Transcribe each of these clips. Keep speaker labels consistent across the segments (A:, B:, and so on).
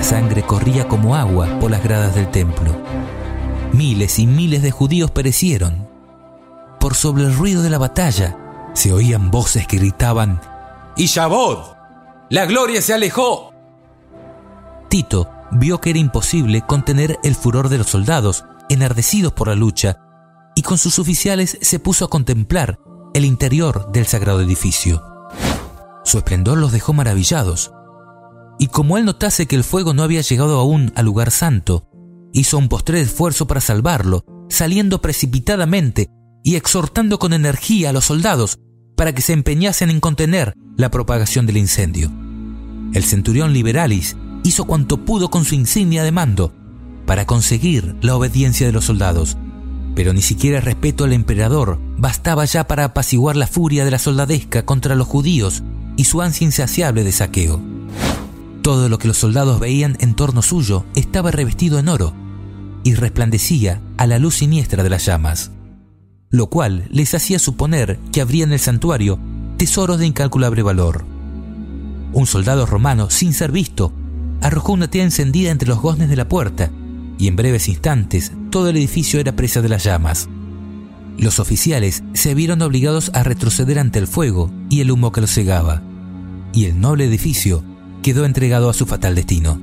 A: sangre corría como agua por las gradas del templo. Miles y miles de judíos perecieron. Por sobre el ruido de la batalla se oían voces que gritaban: ¡Iyabod! ¡La gloria se alejó! Tito vio que era imposible contener el furor de los soldados, enardecidos por la lucha, y con sus oficiales se puso a contemplar el interior del sagrado edificio. Su esplendor los dejó maravillados, y como él notase que el fuego no había llegado aún al lugar santo, hizo un postrer esfuerzo para salvarlo, saliendo precipitadamente y exhortando con energía a los soldados para que se empeñasen en contener la propagación del incendio. El centurión Liberalis hizo cuanto pudo con su insignia de mando para conseguir la obediencia de los soldados, pero ni siquiera el respeto al emperador bastaba ya para apaciguar la furia de la soldadesca contra los judíos y su ansia insaciable de saqueo. Todo lo que los soldados veían en torno suyo estaba revestido en oro y resplandecía a la luz siniestra de las llamas, lo cual les hacía suponer que habría en el santuario tesoros de incalculable valor. Un soldado romano, sin ser visto, arrojó una tea encendida entre los goznes de la puerta, y en breves instantes todo el edificio era presa de las llamas. Los oficiales se vieron obligados a retroceder ante el fuego y el humo que los cegaba, y el noble edificio quedó entregado a su fatal destino.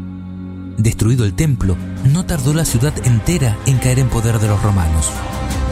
A: Destruido el templo, no tardó la ciudad entera en caer en poder de los romanos.